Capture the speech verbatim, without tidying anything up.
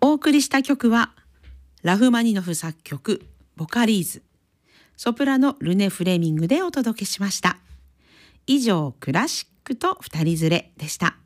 お送りした曲はラフマニノフ作曲ボカリーズ、ソプラノルネ・フレミングでお届けしました。以上、クラシックと二人連れでした。